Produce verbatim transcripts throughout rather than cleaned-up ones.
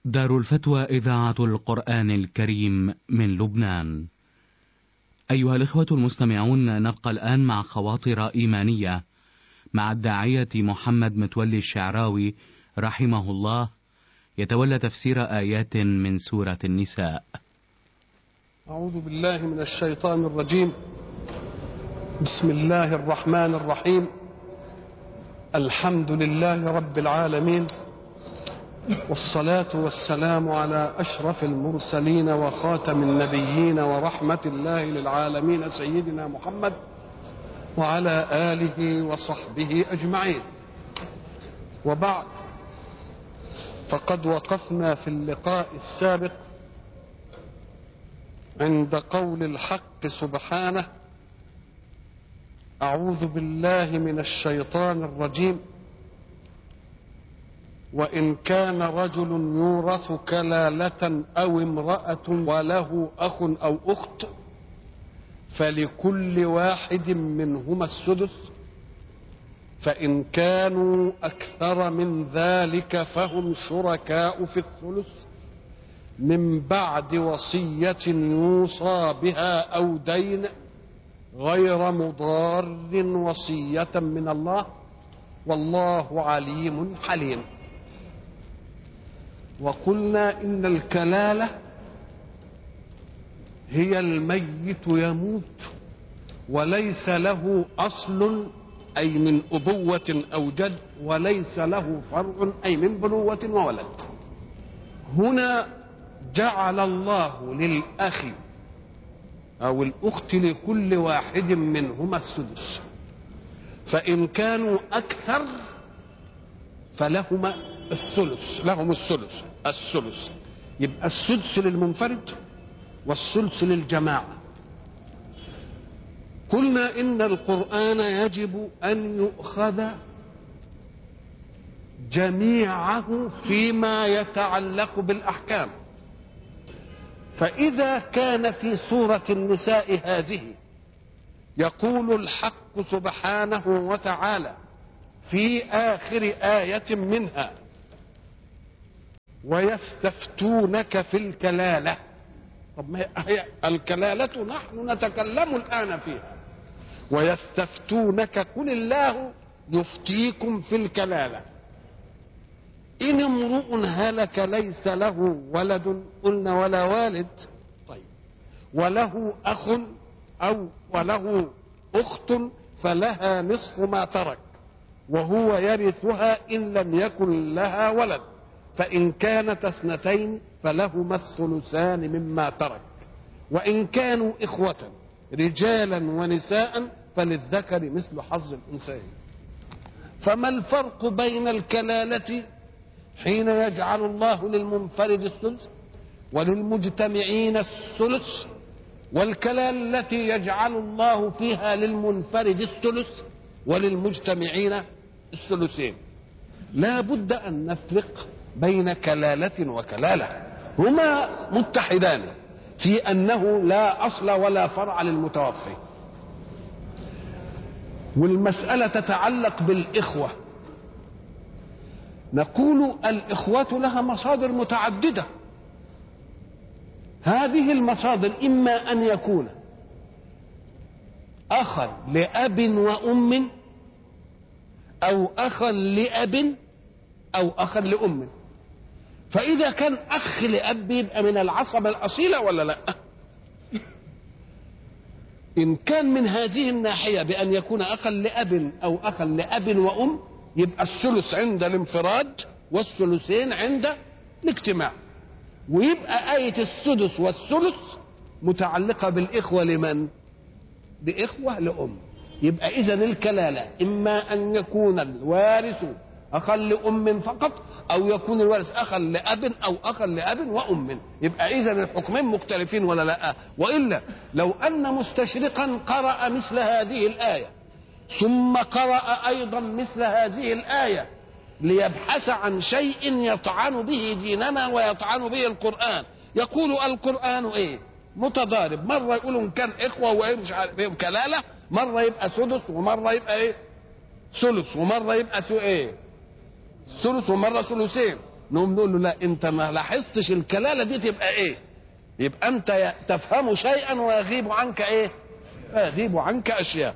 دار الفتوى إذاعة القرآن الكريم من لبنان. أيها الإخوة المستمعون، نبقى الآن مع خواطر إيمانية مع الداعية محمد متولي الشعراوي رحمه الله، يتولى تفسير آيات من سورة النساء. أعوذ بالله من الشيطان الرجيم. بسم الله الرحمن الرحيم. الحمد لله رب العالمين، والصلاة والسلام على أشرف المرسلين وخاتم النبيين ورحمة الله للعالمين سيدنا محمد وعلى آله وصحبه أجمعين. وبعد، فقد وقفنا في اللقاء السابق عند قول الحق سبحانه: أعوذ بالله من الشيطان الرجيم. وإن كان رجل يورث كلالة أو امرأة وله أخ أو أخت فلكل واحد منهما السدس، فإن كانوا أكثر من ذلك فهم شركاء في الثلث من بعد وصية يوصى بها أو دين غير مضار، وصية من الله والله عليم حليم. وقلنا إن الكلالة هي الميت يموت وليس له أصل أي من أبوة أو جد، وليس له فرع أي من بنوة وولد. هنا جعل الله للأخ أو الأخت لكل واحد منهما السدس، فإن كانوا أكثر فلهما الثلث، لهم الثلث الثلث يبقى السدس للمنفرد والثلث للجماعة. قلنا إن القرآن يجب أن يؤخذ جميعه فيما يتعلق بالأحكام، فإذا كان في سورة النساء هذه يقول الحق سبحانه وتعالى في آخر آية منها: ويستفتونك في الكلالة. طب ما هي الكلالة نحن نتكلم الآن فيها. ويستفتونك قل الله يفتيكم في الكلالة إن امرؤ هلك ليس له ولد، قلنا ولا والد، طيب، وله أخ أو وله أخت فلها نصف ما ترك وهو يرثها إن لم يكن لها ولد، فإن كانت اثنتين فلهما الثلثان مما ترك، وإن كانوا إخوة رجالا ونساء فللذكر مثل حظ الأنثيين. فما الفرق بين الكلالة حين يجعل الله للمنفرد الثلث وللمجتمعين الثلث، والكلالة التي يجعل الله فيها للمنفرد الثلث وللمجتمعين الثلثين؟ لا بد أن نفرق بين كلالة وكلالة، هما متحدان في أنه لا أصل ولا فرع للمتوفي. والمسألة تتعلق بالإخوة. نقول الإخوة لها مصادر متعددة. هذه المصادر إما أن يكون أخا لأب وأم، أو أخا لأب، أو أخا لأم. فإذا كان أخ لأب يبقى من العصبة الأصيلة ولا لا؟ إن كان من هذه الناحية بأن يكون أخا لأب أو أخا لأب وأم يبقى الثلث عند الانفراد والثلثين عند الاجتماع، ويبقى آية السدس والثلث متعلقة بالإخوة لمن؟ بإخوة لأم. يبقى إذن الكلالة إما أن يكون الوارث أخا لأم فقط، أو يكون الوارث أخا لأب أو أخا لأب وأم. يبقى إذن الحكمين مختلفين ولا لا؟ وإلا لو أن مستشرقا قرأ مثل هذه الآية ثم قرأ أيضا مثل هذه الآية ليبحث عن شيء يطعن به ديننا ويطعن به القرآن، يقول القرآن إيه؟ متضارب، مرة يقول إن كان إخوة وإيه مش عارف إيه كلالة، مرة يبقى سدس، ومرة يبقى إيه؟ ثلث، ومرة يبقى إيه؟ ثلث، ومرة ثلثين. نقوم نقول له لا انت ما لاحظتش الكلاله دي تبقى ايه؟ يبقى انت تفهم شيئا ويغيب عنك ايه؟ يغيب عنك اشياء.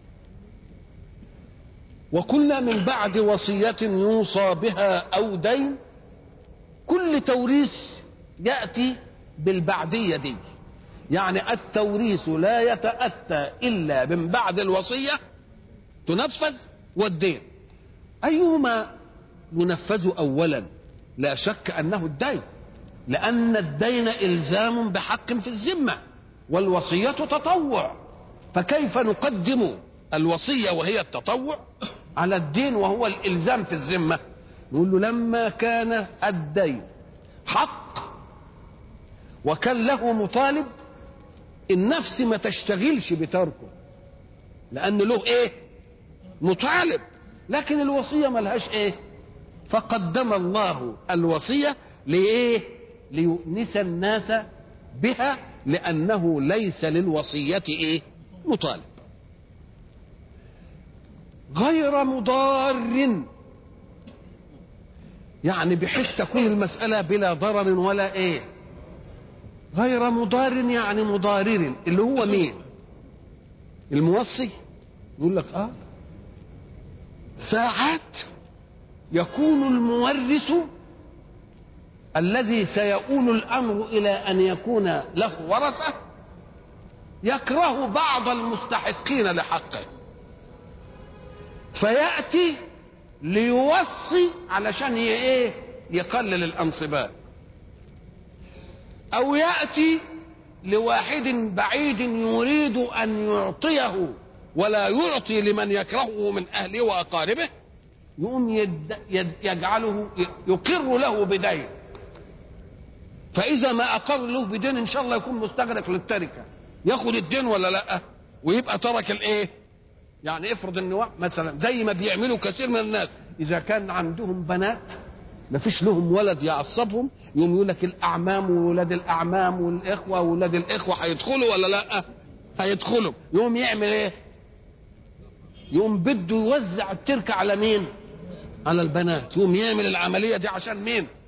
وكنا من بعد وصية يوصى بها او دين. كل توريث ياتي بالبعديه دي، يعني التوريث لا يتاتى الا من بعد الوصيه تنفذ والدين. ايهما ينفذ اولا؟ لا شك انه الدين، لان الدين الزام بحق في الذمه والوصيه تطوع، فكيف نقدم الوصيه وهي التطوع على الدين وهو الالزام في الذمه؟ نقول له لما كان الدين حق وكان له مطالب، النفس ما تشتغلش بتركه لان له ايه؟ مطالب. لكن الوصيه ملهاش ايه؟ فقدم الله الوصيه لايه؟ ليؤنس الناس بها، لانه ليس للوصيه ايه؟ مطالب. غير مضار، يعني بحيث تكون المساله بلا ضرر ولا ايه؟ غير مضار يعني مضارر، اللي هو مين؟ الموصي. يقول لك اه ساعات يكون المورث الذي سيؤول الامر الى ان يكون له ورثه يكره بعض المستحقين لحقه، فياتي ليوصي علشان ايه؟ يقلل الانصباء، او ياتي لواحد بعيد يريد ان يعطيه ولا يعطي لمن يكرهه من اهله واقاربه، يقوم يد يد يجعله يقر له بدين، فاذا ما اقر له بدين ان شاء الله يكون مستغرق للتركه، ياخد الدين ولا لا؟ ويبقى ترك الايه؟ يعني افرض ان مثلا زي ما بيعملوا كثير من الناس، اذا كان عندهم بنات ما فيش لهم ولد يعصبهم، يقوم يقول لك الاعمام وولاد الاعمام والاخوه وولاد الاخوه هيدخلوا ولا لا؟ هيدخلوا. يقوم يعمل ايه؟ يقوم بده يوزع التركه على مين؟ على البنات. يقوم يعمل العمليه دي عشان مين؟